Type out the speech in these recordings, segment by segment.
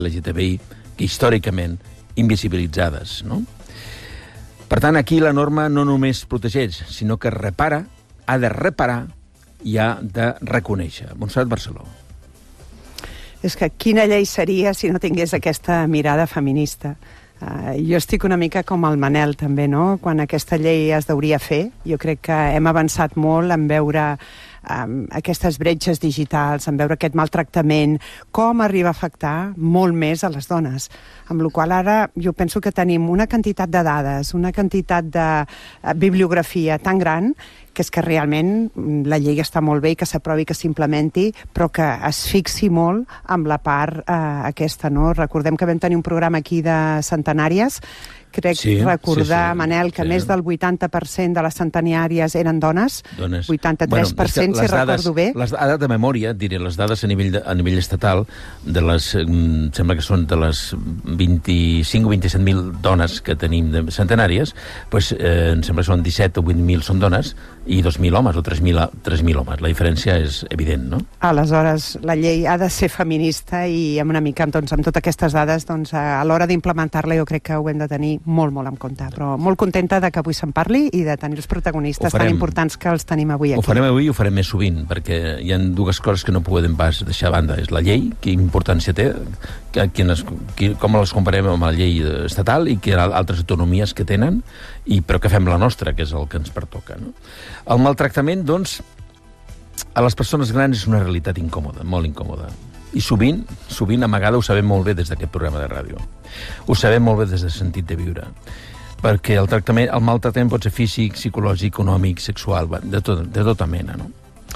LGTBI, que històricament invisibilitzades, no? Per tant, aquí la norma no només protegeix, sinó que repara, ha de reparar i ha de reconèixer. Montserrat Barceló. És que quina llei seria si no tingués aquesta mirada feminista? Jo estic una mica com el Manel, també, no? Quan aquesta llei es deuria fer, jo crec que hem avançat molt en veure aquestes bretxes digitals, en veure aquest maltractament, com arriba a afectar molt més a les dones. Amb la qual ara jo penso que tenim una quantitat de dades, una quantitat de bibliografia tan gran que és que realment la llei està molt bé i que s'aprovi, que s'implementi, però que es fixi molt amb la part aquesta, no? Recordem que vam tenir un programa aquí de centenàries. Crec recordar, Manel, que més del 80% de les centenàries eren dones. 83%, si recordo bé. Les dades de memòria, diré, les dades a nivell estatal, sembla que són de les 25 o 27.000 dones que tenim de centenàries, em sembla que són 17 o 8.000 són dones i 2.000 homes o 3.000 homes. La diferència és evident, no? Aleshores, la llei ha de ser feminista i amb totes aquestes dades, a l'hora d'implementar-la jo crec que ho hem de tenir molt en compte, però molt contenta de que avui se'n parli i de tenir els protagonistes tan importants que els tenim avui aquí. Ho farem avui i ho farem més sovint, perquè hi ha dues coses que no podem pas deixar a banda. És la llei, quina importància té, com les comparem amb la llei estatal i que altres autonomies que tenen, però que fem la nostra, que és el que ens pertoca, no? El maltractament, doncs, a les persones grans és una realitat incòmoda, molt incòmoda. I sovint, amagada, ho sabem molt bé des d'aquest programa de ràdio. Ho sabem molt bé des del sentit de viure. Perquè el maltractament pot ser físic, psicològic, econòmic, sexual, de tota mena, no?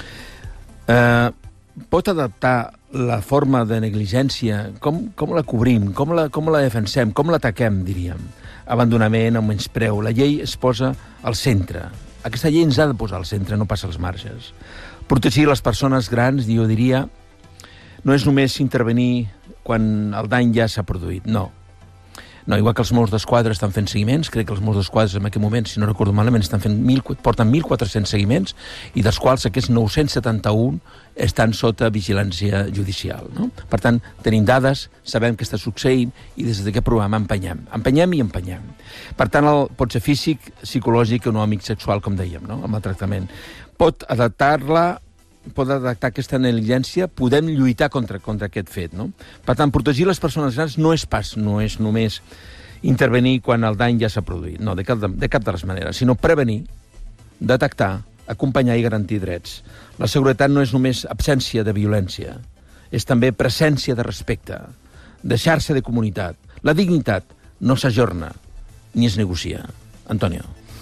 Pot adaptar la forma de negligència, com la cobrim, com la defensem, com l'ataquem, diríem. Abandonament, o menyspreu. La llei es posa al centre. Aquesta llei ens ha de posar al centre, no passa als marges. Protegir les persones grans, jo diria, no és només intervenir quan el dany ja s'ha produït, no. No, igual que els Mossos d'Esquadra estan fent seguiments, crec que els Mossos d'Esquadra en aquest moment, si no recordo malament, porten 1.400 seguiments i dels quals aquests 971 estan sota vigilància judicial, no? Per tant, tenim dades, sabem què està succeint i des d'aquest programa empenyem i empenyem. Per tant, pot ser físic, psicològic, econòmic, sexual, com dèiem, no? Amb el tractament. Pot adaptar aquesta negligència, podem lluitar contra aquest fet, no? Per tant, protegir les persones grans no és només intervenir quan el dany ja s'ha produït, no, de cap de les maneres, sinó prevenir, detectar, acompanyar i garantir drets. La seguretat no és només absència de violència, és també presència de respecte, deixar-se de comunitat. La dignitat no s'ajorna ni es negocia. Antonio.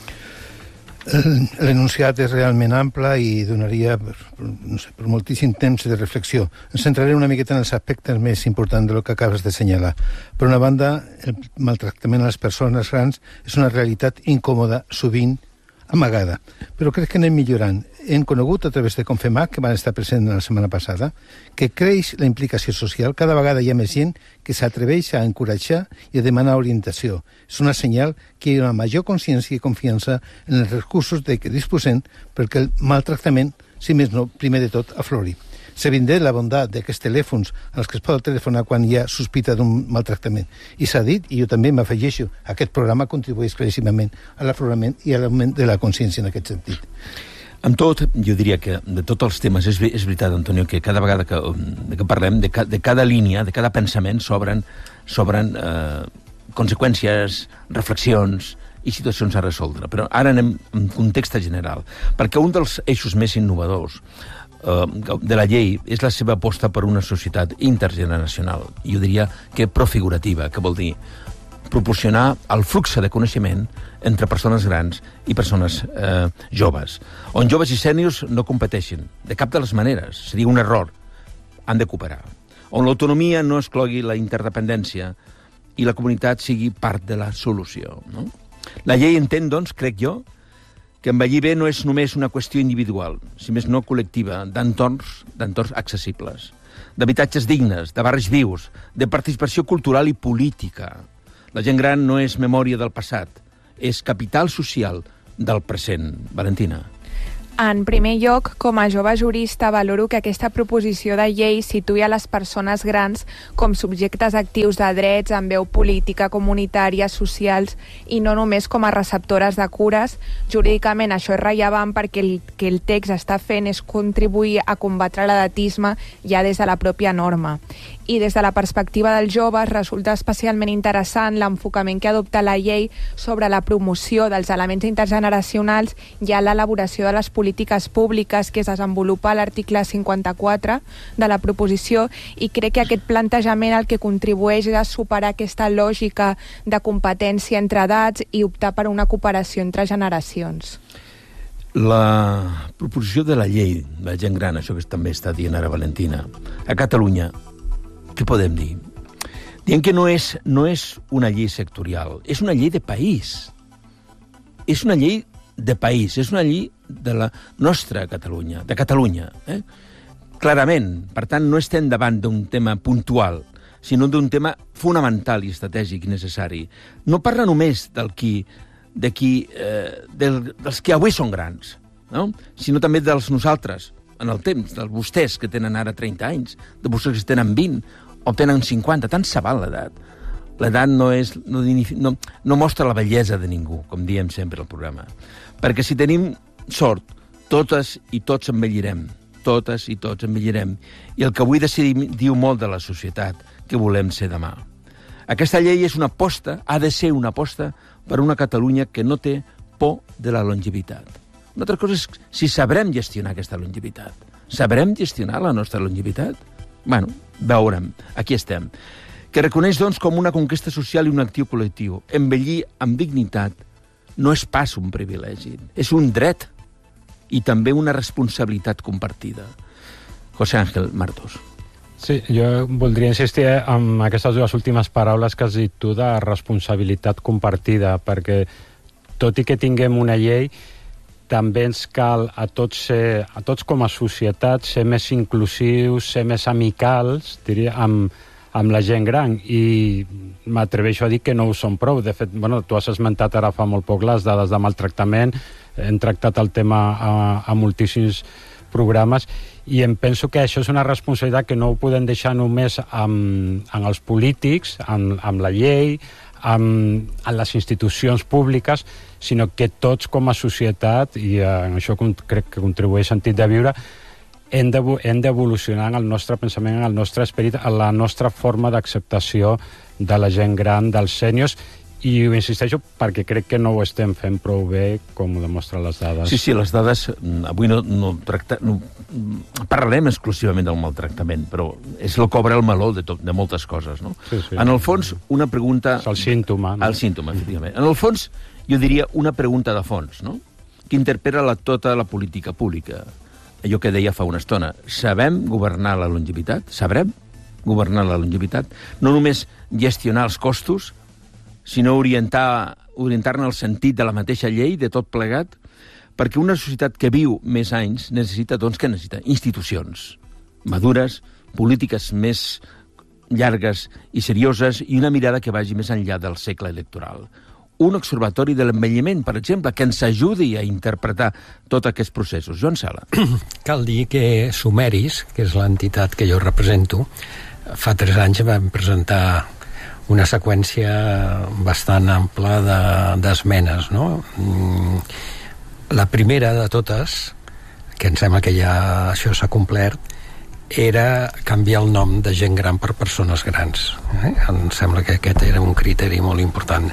L'enunciat és realment ample i donaria per moltíssim temps de reflexió. Em centraré una miqueta en els aspectes més importants del que acabes d'assenyalar. Per una banda, el maltractament a les persones grans és una realitat incòmoda, sovint amagada, però crec que anem millorant. Hem conegut a través de Confemac, que van estar presents la setmana passada, que creix la implicació social. Cada vegada hi ha més gent que s'atreveix a encoratjar i a demanar orientació. És una senyal que hi ha una major consciència i confiança en els recursos de què disposem perquè el maltractament, si més no, primer de tot, aflori. S'ha vindré la bondat d'aquests telèfons als que es pot telefonar quan hi ha sospita d'un maltractament. I s'ha dit, i jo també m'afegeixo, aquest programa contribueix claríssimament a l'aflorament i a l'augment de la consciència en aquest sentit. Amb tot, jo diria que de tots els temes, és veritat, Antonio, que cada vegada que parlem, de cada línia, de cada pensament, s'obren conseqüències, reflexions i situacions a resoldre. Però ara anem en context general, perquè un dels eixos més innovadors de la llei és la seva aposta per una societat intergeneracional. Jo diria que profigurativa, que vol dir proporcionar el flux de coneixement entre persones grans i persones joves, on joves i sèniors no competeixin, de cap de les maneres, seria un error, han de cooperar, on l'autonomia no exclogui la interdependència i la comunitat sigui part de la solució, no? La llei entén, doncs, crec jo, que envellir bé no és només una qüestió individual, si més no col·lectiva, d'entorns accessibles, d'habitatges dignes, de barris vius, de participació cultural i política. La gent gran no és memòria del passat, és capital social del present. Valentina. En primer lloc, com a jove jurista, valoro que aquesta proposició de llei situï a les persones grans com subjectes actius de drets amb veu política, comunitària, socials i no només com a receptores de cures. Jurídicament això és rellevant perquè el que el text està fent és contribuir a combatre l'edatisme ja des de la pròpia norma. I des de la perspectiva dels joves resulta especialment interessant l'enfocament que adopta la llei sobre la promoció dels elements intergeneracionals i a l'elaboració de les polítiques públiques que es desenvolupa a l'article 54 de la proposició, i crec que aquest plantejament el que contribueix és a superar aquesta lògica de competència entre edats i optar per una cooperació entre generacions. La proposició de la llei de la gent gran, això que també està dient ara Valentina, a Catalunya, què podem dir? Diem que no és una llei sectorial, és una llei de país. És una llei de país, és una llei de la nostra Catalunya, de Catalunya. Clarament, per tant, no estem davant d'un tema puntual, sinó d'un tema fonamental i estratègic i necessari. No parla només dels que avui són grans, no? Sinó també dels nosaltres, en el temps, dels vostès que tenen ara 30 anys, de vostès que tenen 20 o tenen 50, tant se val l'edat. L'edat no mostra la bellesa de ningú, com diem sempre al programa. Perquè si tenim sort, totes i tots envellirem. Totes i tots envellirem. I el que avui decidim diu molt de la societat que volem ser demà. Aquesta llei és una aposta, ha de ser una aposta per una Catalunya que no té por de la longevitat. Una altra cosa és si sabrem gestionar aquesta longevitat. Sabrem gestionar la nostra longevitat? Bueno, veurem. Aquí estem. Que reconeix, doncs, com una conquesta social i un actiu col·lectiu. Envellir amb dignitat no és pas un privilegi, és un dret i també una responsabilitat compartida. José Ángel Martos. Sí, jo voldria insistir en aquestes dues últimes paraules que has dit tu de responsabilitat compartida, perquè tot i que tinguem una llei, també ens cal a tots com a societat ser més inclusius, ser més amicals, diria, amb la gent gran, i m'atreveixo a dir que no ho són prou. De fet, tu has esmentat ara fa molt poc les dades de maltractament, hem tractat el tema a moltíssims programes, i em penso que això és una responsabilitat que no ho podem deixar només en els polítics, amb la llei, en les institucions públiques, sinó que tots com a societat, i en això crec que contribueix sentit de viure, hem d'evolucionar en el nostre pensament, en el nostre esperit, en la nostra forma d'acceptació de la gent gran, dels sèniors, i ho insisteixo perquè crec que no ho estem fent prou bé, com ho demostren les dades. Sí, les dades, avui no parlarem exclusivament del maltractament, però és el que obre el meló de moltes coses, no? Sí. En el fons, una pregunta... És el símptoma, no? El símptoma, efectivament. En el fons, jo diria una pregunta de fons, no? Que interpel·la tota la política pública. Allò que deia fa una estona. Sabem governar la longevitat? Sabrem governar la longevitat? No només gestionar els costos, sinó orientar-ne el sentit de la mateixa llei, de tot plegat, perquè una societat que viu més anys necessita, doncs, què necessita? Institucions madures, polítiques més llargues i serioses i una mirada que vagi més enllà del segle electoral. Un observatori de l'envelliment, per exemple, que ens ajudi a interpretar tots aquests processos. Joan Sala. Cal dir que Sumeris, que és l'entitat que jo represento, fa 3 anys vam presentar una seqüència bastant ampla d'esmenes, no? La primera de totes, que em sembla que ja això s'ha complert, era canviar el nom de gent gran per persones grans. Em sembla que aquest era un criteri molt important.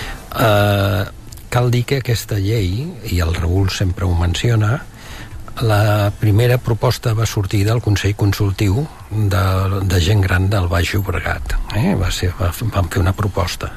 Cal dir que aquesta llei, i el Raül sempre ho menciona, la primera proposta va sortir del Consell Consultiu de gent gran del Baix Llobregat. Van fer una proposta.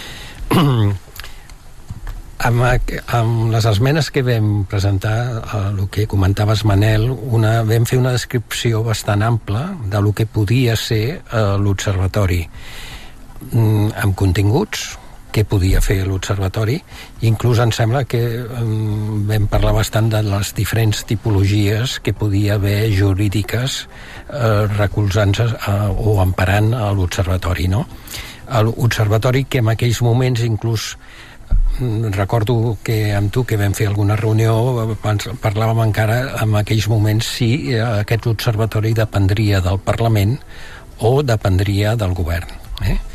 Amb les esmenes que vam presentar, el que comentaves, Manel, vam fer una descripció bastant ampla de lo que podia ser l'observatori, amb continguts, què podia fer l'observatori. Inclús em sembla que vam parlar bastant de les diferents tipologies que podia haver jurídiques recolzant-se o emparant l'observatori, no? L'observatori que en aquells moments inclús recordo que amb tu que vam fer alguna reunió parlàvem encara en aquells moments si aquest observatori dependria del Parlament o dependria del govern.